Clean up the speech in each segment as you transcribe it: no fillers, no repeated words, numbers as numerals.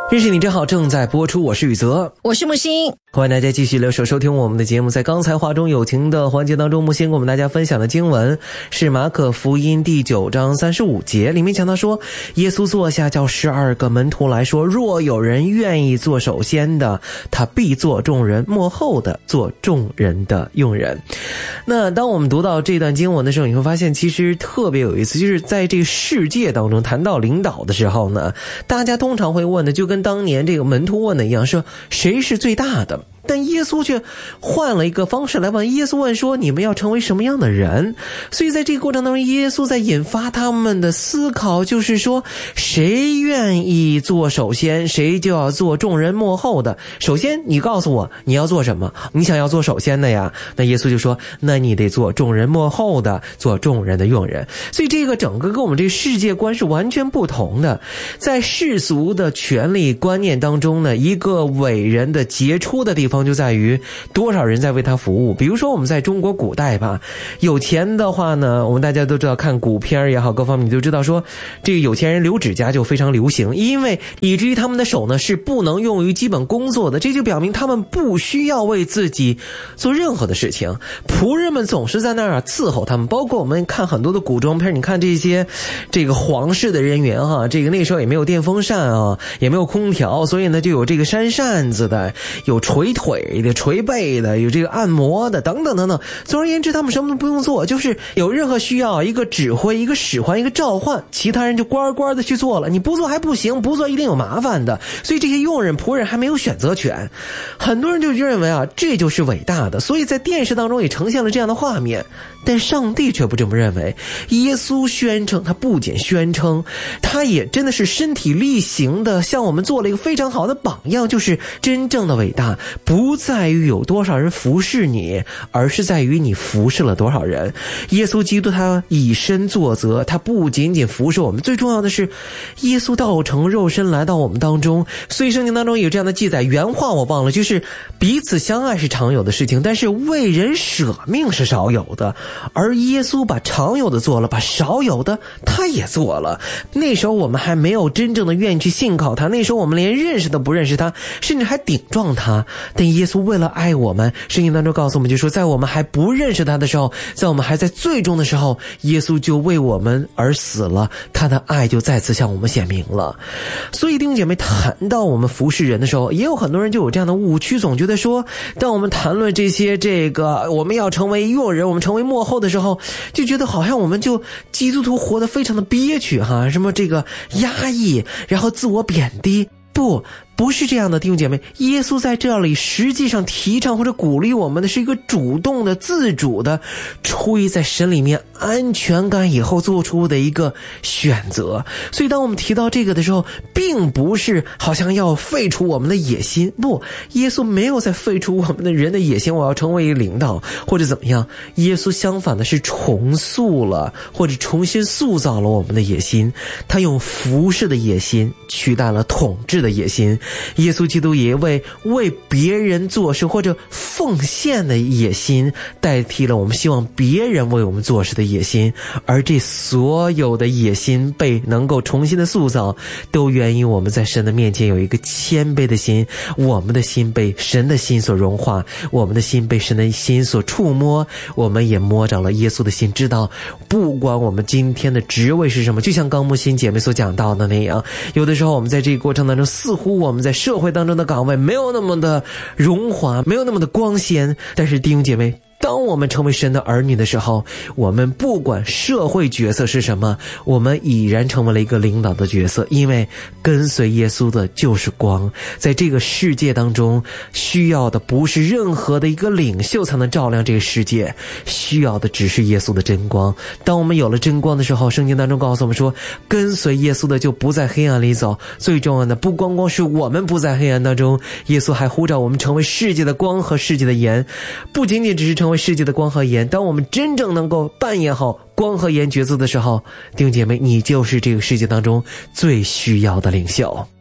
认识你真好正在播出，我是宇泽， 我是木星， 欢迎大家继续留守收听我们的节目。在刚才话中有情的环节当中，木星跟我们大家分享的经文是马可福音第9章35节，里面讲到说，耶稣坐下叫12个门徒来说，若有人愿意做首先的，他必做众人末后的，做众人的用人。那当我们读到这段经文的时候，你会发现其实特别有意思，就是在这个世界当中谈到领导的时候呢，大家通常会问的就跟当年这个门徒问的一样，说谁是最大的？但耶稣却换了一个方式来问，耶稣问说，你们要成为什么样的人？所以在这个过程当中，耶稣在引发他们的思考，就是说谁愿意做首先，谁就要做众人末后的。首先你告诉我你要做什么，你想要做首先的呀，那耶稣就说，那你得做众人末后的，做众人的用人。所以这个整个跟我们这个世界观是完全不同的。在世俗的权力观念当中呢，一个伟人的杰出的地方就在于多少人在为他服务。比如说我们在中国古代吧，有钱的话呢，我们大家都知道，看古片也好，各方面你就知道说，这个有钱人留指甲就非常流行，因为以至于他们的手呢是不能用于基本工作的，这就表明他们不需要为自己做任何的事情，仆人们总是在那儿伺候他们。包括我们看很多的古装片，你看这些这个皇室的人员哈，这个那时候也没有电风扇啊，也没有空调，所以呢就有这个扇扇子的，有捶腿的、捶背的，有这个按摩的，等等等等。总而言之，他们什么都不用做，就是有任何需要，一个指挥，一个使唤，一个召唤，其他人就乖乖的去做了。你不做还不行，不做一定有麻烦的。所以这些用人仆人还没有选择权。很多人就认为啊，这就是伟大的，所以在电视当中也呈现了这样的画面。但上帝却不这么认为。耶稣宣称，他不仅宣称，他也真的是身体力行的向我们做了一个非常好的榜样，就是真正的伟大不在于有多少人服侍你，而是在于你服侍了多少人。耶稣基督他以身作则，他不仅仅服侍我们，最重要的是耶稣道成肉身来到我们当中。所以圣经当中有这样的记载，原话我忘了，就是彼此相爱是常有的事情，但是为人舍命是少有的。而耶稣把常有的做了，把少有的他也做了。那时候我们还没有真正的愿意去信靠他，那时候我们连认识都不认识他，甚至还顶撞他。但耶稣为了爱我们，圣经当中告诉我们，就说在我们还不认识他的时候，在我们还在最终的时候，耶稣就为我们而死了，他的爱就再次向我们显明了。所以弟兄姐妹，谈到我们服侍人的时候，也有很多人就有这样的误区，总觉得说，当我们谈论这些我们要成为用人，我们成为末后的时候，就觉得好像我们就基督徒活得非常的憋屈哈，什么这个压抑，然后自我贬低。不是这样的，弟兄姐妹，耶稣在这里实际上提倡或者鼓励我们的是一个主动的、自主的，出于在神里面安全感以后做出的一个选择。所以当我们提到这个的时候，并不是好像要废除我们的野心，不，耶稣没有在废除我们的人的野心，我要成为一个领导或者怎么样。耶稣相反的是重塑了或者重新塑造了我们的野心，他用服侍的野心取代了统治的野心。耶稣基督也为别人做事或者奉献的野心代替了我们希望别人为我们做事的野心。而这所有的野心被能够重新的塑造，都源于我们在神的面前有一个谦卑的心，我们的心被神的心所融化，我们的心被神的心所触摸，我们也摸着了耶稣的心，知道不管我们今天的职位是什么，就像刚木心姐妹所讲到的那样，有的时候我们在这个过程当中，似乎我们在社会当中的岗位没有那么的荣华，没有那么的光鲜，但是弟兄姐妹，当我们成为神的儿女的时候，我们不管社会角色是什么，我们已然成为了一个领导的角色，因为跟随耶稣的就是光。在这个世界当中，需要的不是任何的一个领袖才能照亮这个世界，需要的只是耶稣的真光。当我们有了真光的时候，圣经当中告诉我们说，跟随耶稣的就不在黑暗里走。最重要的不光光是我们不在黑暗当中，耶稣还呼召我们成为世界的光和世界的盐，不仅仅只是成为世界的光和盐。当我们真正能够扮演好光和盐角色的时候，弟兄姐妹，你就是这个世界当中最需要的领袖。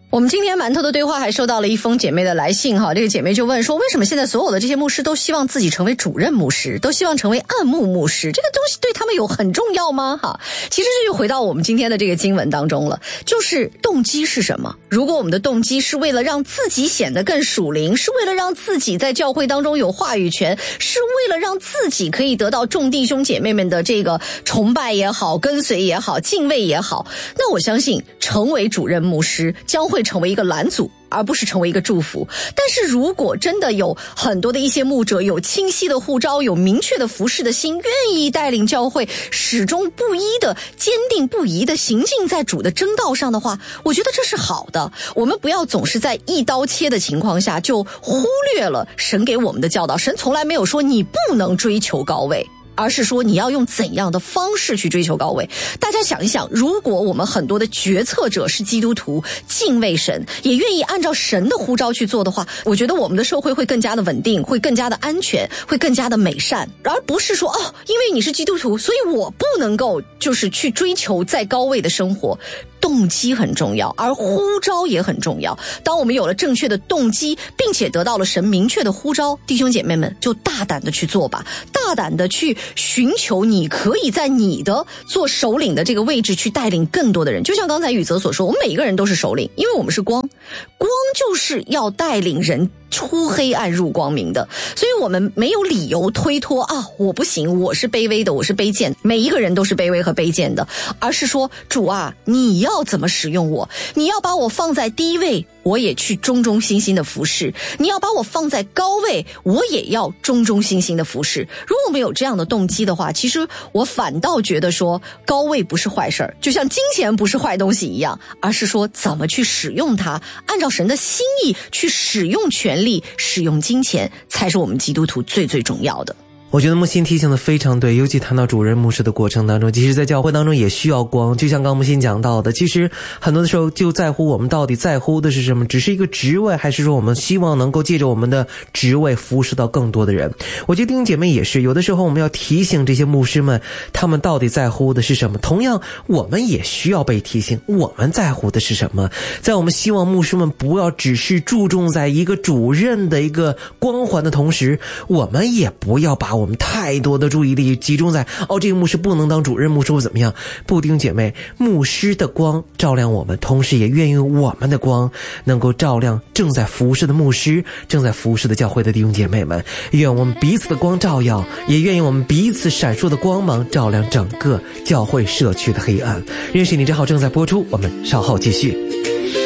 我们今天馒头的对话还收到了一封姐妹的来信哈，这个姐妹就问说，为什么现在所有的这些牧师都希望自己成为主任牧师，都希望成为按牧牧师，这个东西对他们有很重要吗？哈，其实这就回到我们今天的这个经文当中了，就是动机是什么？如果我们的动机是为了让自己显得更属灵，是为了让自己在教会当中有话语权，是为了让自己可以得到众弟兄姐妹们的这个崇拜也好，跟随也好，敬畏也好，那我相信成为主任牧师将会成为一个拦阻，而不是成为一个祝福。但是如果真的有很多的一些牧者有清晰的呼召，有明确的服事的心，愿意带领教会始终不移的坚定不移的行进在主的正道上的话，我觉得这是好的。我们不要总是在一刀切的情况下就忽略了神给我们的教导。神从来没有说你不能追求高位，而是说你要用怎样的方式去追求高位。大家想一想，如果我们很多的决策者是基督徒，敬畏神，也愿意按照神的呼召去做的话，我觉得我们的社会会更加的稳定，会更加的安全，会更加的美善，而不是说因为你是基督徒，所以我不能够就是去追求在高位的生活。动机很重要，而呼召也很重要。当我们有了正确的动机，并且得到了神明确的呼召，弟兄姐妹们就大胆的去做吧，大胆的去寻求你可以在你的做首领的这个位置去带领更多的人。就像刚才宇泽所说，我们每一个人都是首领，因为我们是光，光就是要带领人出黑暗入光明的，所以我们没有理由推脱我不行，我是卑微的，我是卑贱，每一个人都是卑微和卑贱的，而是说主啊，你要怎么使用我？你要把我放在低位，我也去忠忠心心的服侍；你要把我放在高位，我也要忠忠心心的服侍。如果我们有这样的动机的话，其实我反倒觉得说高位不是坏事儿，就像金钱不是坏东西一样，而是说怎么去使用它，按照神的心意去使用权力，使用金钱，才是我们基督徒最最重要的。 我觉得木心提醒的非常对，尤其谈到主任牧师的过程当中，其实在教会当中也需要光，就像刚木心讲到的，其实很多的时候就在乎我们到底在乎的是什么，只是一个职位，还是说我们希望能够借着我们的职位服侍到更多的人。我觉得弟兄姐妹也是，有的时候我们要提醒这些牧师们，他们到底在乎的是什么，同样我们也需要被提醒，我们在乎的是什么。在我们希望牧师们不要只是注重在一个主任的一个光环的同时，我们也不要把我们太多的注意力集中在这个牧师不能当主任牧师或怎么样。不，弟兄姐妹，牧师的光照亮我们，同时也愿意我们的光能够照亮正在服侍的牧师，正在服侍的教会的弟兄姐妹们。愿我们彼此的光照耀，也愿意我们彼此闪烁的光芒照亮整个教会社区的黑暗。认识你正好正在播出，我们稍后继续。